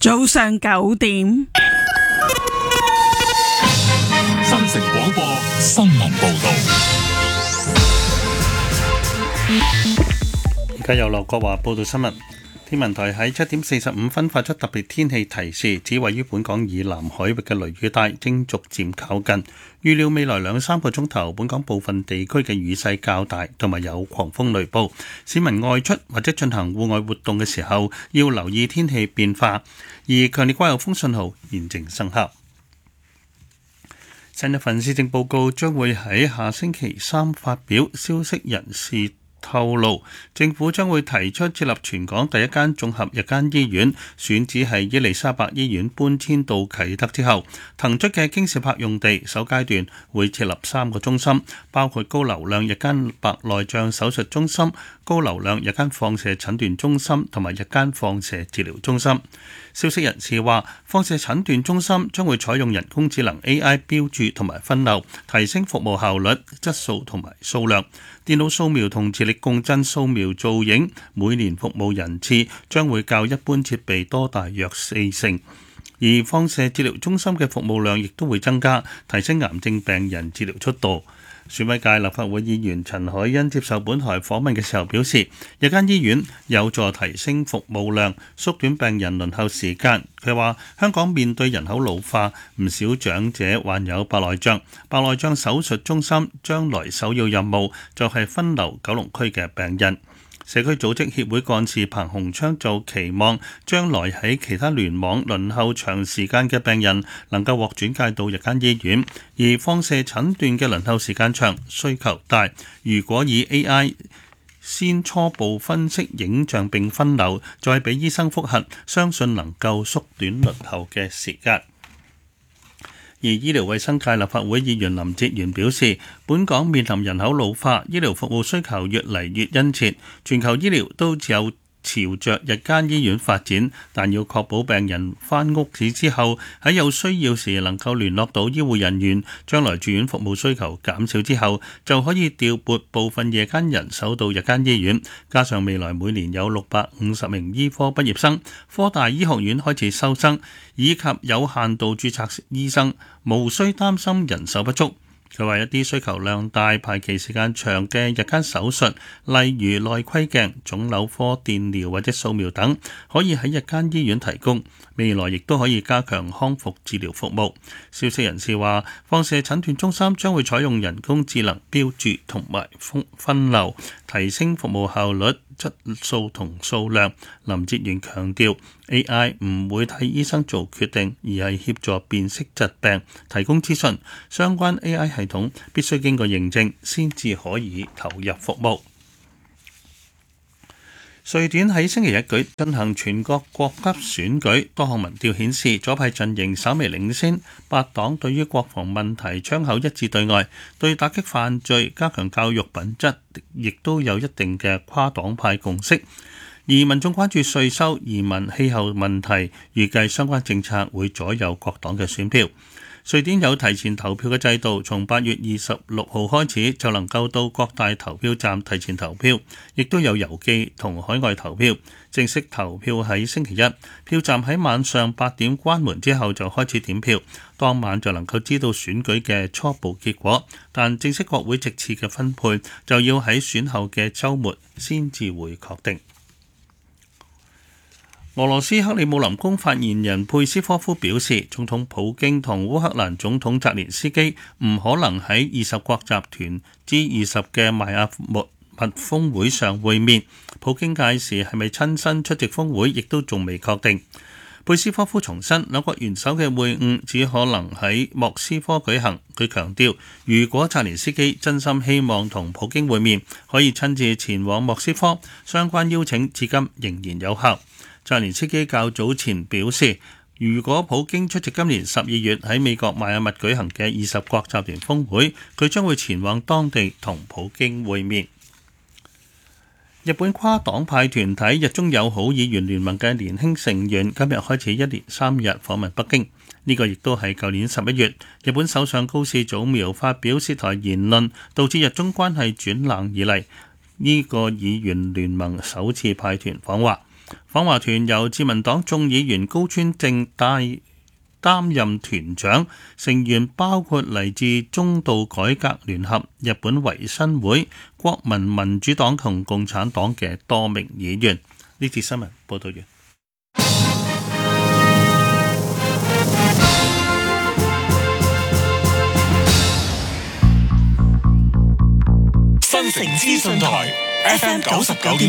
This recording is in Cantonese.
早上9點， 新城廣播新聞報道。 而家由羅國華報道新聞。天文台喺7:45發出特別天氣提示，指位於本港以南海域嘅雷雨帶正逐漸靠近，預料未來2-3個鐘頭，本港部分地區嘅雨勢較大，同埋有狂風雷暴。市民外出或者進行戶外活動嘅時候，要留意天氣變化。而強烈季候風信號現正生效。新一份施政報告將會喺下星期3發表，消息人士透露，政府將會提出設立全港第一間綜合日間醫院，選址係伊利沙伯醫院搬遷到啟德之後騰出嘅京士柏用地，首階段會設立3個中心，包括高流量日間白內障手術中心、高流量日間放射診斷中心同埋日間放射治療中心。消息人士話，放射診斷中心將會採用人工智能 AI 標註同埋分流，提升服務效率、質素同埋數量。電腦掃描同磁力共振掃描造影，每年服務人次將會較一般設備多大約4成。而放射治療中心嘅服務量亦都會增加，提升癌症病人治療速度。選委界立法會議員陳凱欣接受本台訪問嘅時候表示，日間醫院有助提升服務量，縮短病人輪候時間。佢話香港面對人口老化，唔少長者患有白內障，白內障手術中心將來首要任務就係分流九龍區嘅病人。社區組織協會幹事彭鴻昌就期望將來喺其他聯網輪候長時間嘅病人能夠獲轉介到日間醫院，而放射診斷嘅輪候時間長，需求大。如果以 AI 先初步分析影像並分流，再俾醫生複核，相信能夠縮短輪候嘅時間。而醫療衛生界立法會議員林哲玄表示，本港面臨人口老化，醫療服務需求越嚟越殷切，全球醫療都有朝着日間醫院發展，但要確保病人返屋企之後喺有需要時能夠聯絡到醫護人員，將來住院服務需求減少之後，就可以調撥部分夜間人手到日間醫院。加上未來每年有650名醫科畢業生，科大醫學院開始收生，以及有限度註冊醫生，無需擔心人手不足。佢話一啲需求量大、排期時間長嘅日間手術，例如內窺鏡、腫瘤科電療或者掃描等，可以喺日間醫院提供。未來亦都可以加強康復治療服務。消息人士話，放射診斷中心將會採用人工智能標註同埋分流，提升服務效率、質素同數量。林哲玄強調 AI 唔會替醫生做決定，而係協助辨識疾病、提供資訊。相關 AI 系統必須經過認證先至可以投入服務。瑞典喺星期日進行全國國級選舉，多項民調顯示左派陣營稍微領先，八黨對於國防問題槍口一致對外，對打擊犯罪、加強教育品質亦都有一定嘅跨黨派共識。而民眾關注稅收、移民、氣候問題，預計相關政策會左右各黨嘅選票。瑞典有提前投票嘅制度，從8月26號開始就能夠到各大投票站提前投票，亦都有郵寄同海外投票。正式投票喺星期一，票站喺晚上8點關門之後就開始點票，當晚就能夠知道選舉嘅初步結果，但正式國會席次嘅分配就要喺選後嘅週末先至會確定。俄羅斯克里姆林宮發言人佩斯科夫表示，總統普京同烏克蘭總統澤連斯基唔可能喺20國集團 G20 嘅邁阿密峰會上會面。普京屆時係咪親身出席峰會，亦都仲未確定。佩斯科夫重申，兩國元首嘅會晤只可能喺莫斯科舉行。佢強調，如果澤連斯基真心希望同普京會面，可以親自前往莫斯科，相關邀請至今仍然有效。澤連斯基較早前表示，如果普京出席今年12月喺美國邁阿密舉行嘅20國集團峰會，佢將會前往當地同普京會面。日本跨黨派團體日中友好議員聯盟嘅年輕成員今日開始1連3日訪問北京，呢個亦都係舊年11月日本首相高市早苗發表涉台言論，導致日中關係轉冷以嚟，呢個議員聯盟首次派團訪華。 訪華團由自民黨眾議員高川正擔任團長，成員包括嚟自中道改革聯合、日本維新會、國民民主黨同共產黨嘅多名議員。呢節新聞報道完。 新城資訊台 FM 99.9